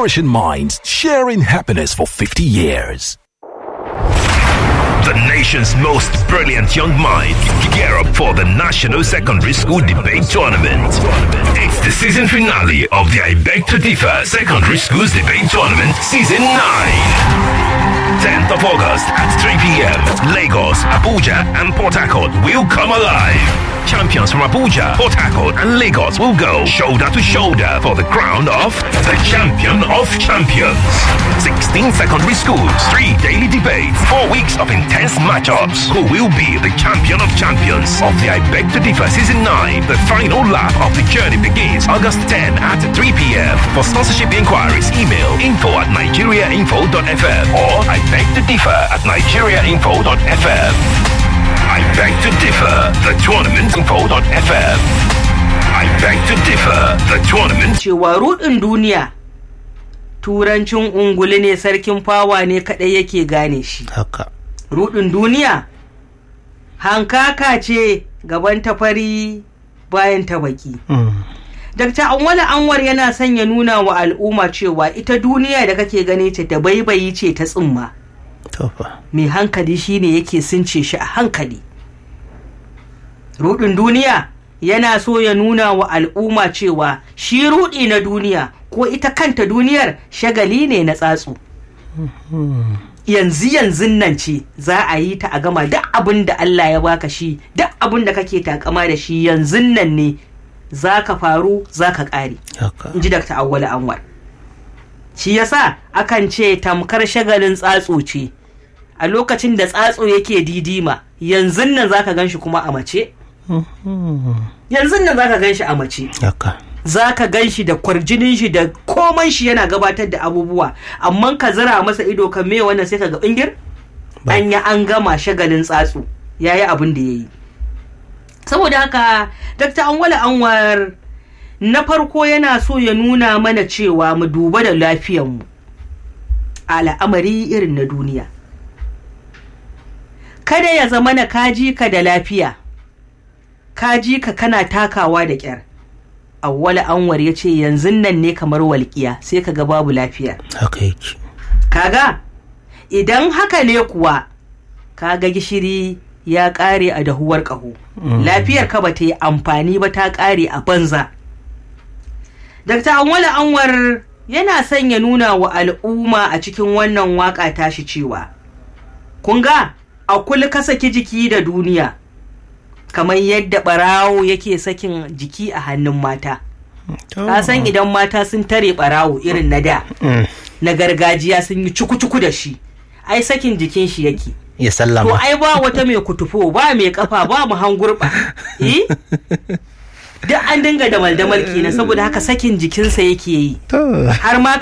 nourishing minds, sharing happiness for 50 years. The nation's most brilliant young minds gear up for the National Secondary School Debate Tournament. It's the season finale of the I Beg to Differ Secondary Schools Debate Tournament Season 9. 10th of August at 3 p.m. Lagos, Abuja, and Port Harcourt will come alive. Champions from Abuja, Port Harcourt, and Lagos will go shoulder to shoulder for the crown of the Champion of Champions. 16 secondary schools, 3 daily debates, 4 weeks of intense matchups. Who will be the Champion of Champions of the I Beg to Differ Season 9? The final lap of the journey begins August 10 at 3 p.m. For sponsorship inquiries, email info@nigeriainfo.fm or I Beg to Differ @nigeriainfo.fm. I Beg to Differ, the tournament info.fm. I Beg to Differ, the tournament. Cewa ruɗin duniya turancin ungulu ne, sarkin fawa ne kaɗai yake gane shi. Haka. Ruɗin duniya hankaka ce, gaban ta fari bayan ta baki. Dr. Awwal Anwar yana son ya nuna wa al'umma cewa ita duniya da kake gani ta da baibayi ce ta tsimma. Mai hankali shine yake sunce shi a hankali. Ruɗin duniya yana so ya nuna wa al'umma cewa shi ruɗi na duniya ko ita kanta duniyar shagali ne na tsatsu. Yanzu nan ce za a yi ta a gama duk abin da Allah ya baka shi, duk abin da kake takama da shi yanzu nan ne za ka faru, za ka ƙare. In ji Dr. Awwal Anwar. Shi yasa akan ce tamkar shagalin tsatso ce. A lokacin da tsatso yake didima, yanzu nan za ka gan shi kuma a mace. Yanzu nan za ka gan shi a mace. Za ka gan shi da kwarjinin shi da koman shi yana gabatar da abubuwa, amma ka zira masa ido kan me wannan sai ka ga bingir an yi an gama shagalin tsatso, yayi abin da yayi. Saboda haka Dr. Awwal Anwar na farko yana so ya nuna mana cewa mu duba da lafiyarmu a al'amari irin na duniya. Kada ya zama na kaji ka da lafiya, kaji ka kana takawa da ƙyar. Awwal Anwar ya ce yanzu nan ne kamar walƙiya, sai ka ga babu lafiya. Haka yake. Kaga idan haka ne kuwa kaga gishiri ya ƙare a dahuwar ƙaho. Lafiyar ka ba ta yi amfani ba, ta ƙare a banza. Dr. Awwal Anwar yana son ya nuna wa al'umma a cikin wannan waka tashi cewa kun ga a kul ka saki jiki da duniya kamar yadda barawo yake sakin jiki a hannun mata. Ka san idan mata sun tare barawo irin na da na gargajiya sun yi cuku-cuku da shi, ai sakin jikin shi yake ya sallama. To ai ba wata mai kutufo, ba mai kafa, ba mu hangurba. Duk an dinga damal-damal kenan, saboda haka sakin jikinsa yake yi har ma